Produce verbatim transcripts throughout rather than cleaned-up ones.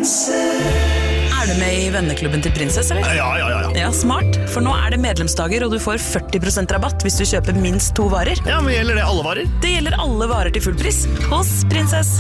Er du med i venneklubben til Prinsess, eller? Ja, ja, ja, ja. Ja, smart. For nå er det medlemsdager, og du får førti prosent rabatt hvis du kjøper minst to varer. Ja, men gjelder det alle varer? Det gjelder alle varer til full pris hos Prinsess.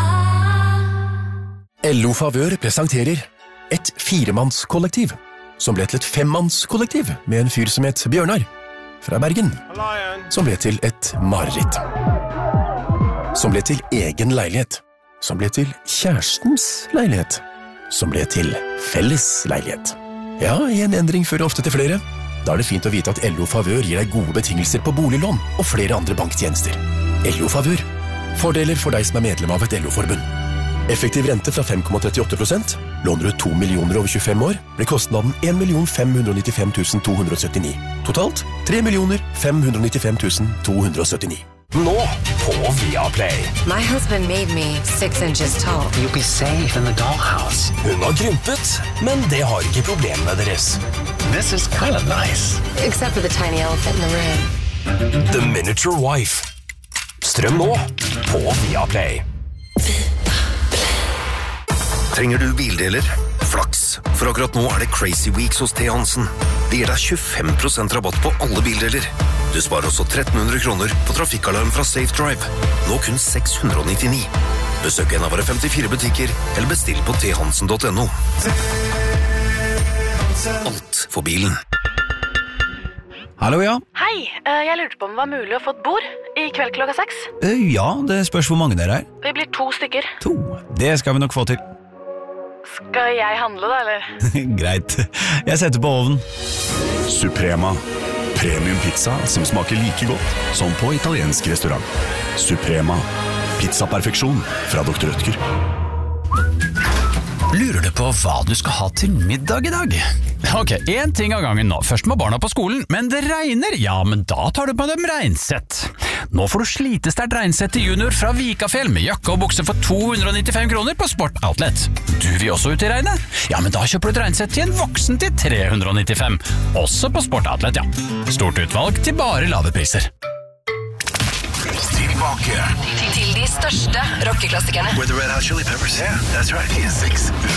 L O Favør presenterer et firemannskollektiv, som ble til et femmannskollektiv med en fyr som het Bjørnar, fra Bergen, som ble til et mareritt. Som ble til egen leilighet, som ble til kjærestens leilighet, som ble til felles leilighet. Ja, en endring fører ofte til flere. Da er det fint å vite at L O Favør gir deg gode betingelser på boliglån og flere andre banktjenester. L O Favør. Fordeler for deg som er medlem av et L O-forbund. Effektiv rente fra fem komma trettiåtte prosent. Låner du to millioner over tjuefem år, blir kostnaden en million fem hundre nittifem tusen to hundre syttini. Totalt tre millioner fem hundre nittifem tusen to hundre syttini. Nå på Viaplay. My husband made me six inches tall. You'll be safe in the dollhouse. Hun har krympet, men det har ikke problemene deres. This is kind of nice. Except for the tiny elephant in the room. The Miniature Wife. Strøm nå på Viaplay. Trenger du bildeler? Flaks, for akkurat nå er det Crazy Weeks hos T. Hansen. Det gir deg tjuefem prosent rabatt på alle bildeler. Du sparer også tretten hundre kroner på trafikkalarm fra Safe Drive. Nå kun seks hundre nittini. Besøk en av våre femtifire butikker, eller bestill på t hansen punktum no. Alt for bilen. Hallo, ja. Hei, jeg lurte på om det var mulig å få et bord i kveld klokka seks. Ja, det spørs hvor mange dere er. Vi blir to stykker. To. Det skal vi nok få til. Skal jeg handle da, eller? Greit. Jeg setter på ovnen. Suprema. Premium pizza som smaker like godt som på italiensk restaurant. Suprema. Pizzaperfeksjon fra doktor Rødtger. Lurer du på hva du skal ha til middag i dag? Ok, en ting av gangen nå. Først må barna på skolen, men det regner. Ja, men da tar du på dem regnsett. Nå får du slitesterkt regnsett til junior fra Vikafjell med jakke og bukse for to hundre nittifem kroner på Sport Outlet. Du vil også ut i regnet? Ja, men da kjøper du et regnsett til en voksen til tre hundre nittifem. Også på Sport Outlet, ja. Stort utvalg til bare lave priser. Tilbake Til de største rockeklassikerne. With the Red Hot Chili Peppers. Yeah, that's right. Six.